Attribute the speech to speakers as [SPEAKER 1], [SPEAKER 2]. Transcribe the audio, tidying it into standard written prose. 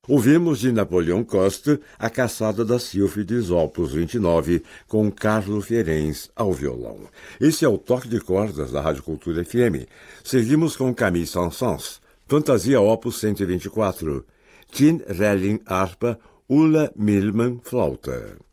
[SPEAKER 1] Ouvimos de Napoleão Coste A Caçada das Sílfides, opus 29, com Carlo Fierens ao violão. Esse é o Toque de Cordas da Rádio Cultura FM. Seguimos com Camille Saint-Saëns, Fantasia opus 124, Tin Relling harpa, Ulla Milman flauta.